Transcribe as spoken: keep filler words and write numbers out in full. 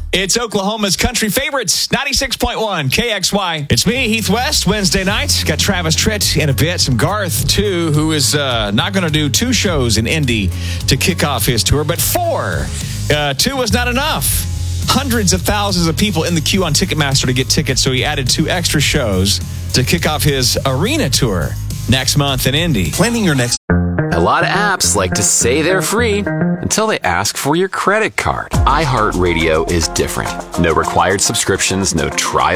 It's Oklahoma's country favorites, ninety-six point one K X Y. It's me, Heath West, Wednesday night. Got Travis Tritt in a bit. Some Garth, too, who is uh, not going to do two shows in Indy to kick off his tour, but four. Uh, two was not enough. Hundreds of thousands of people in the queue on Ticketmaster to get tickets, so he added two extra shows to kick off his arena tour next month in Indy. Planning your next... A lot of apps like to say they're free until they ask for your credit card. iHeartRadio is different. No required subscriptions, no trial.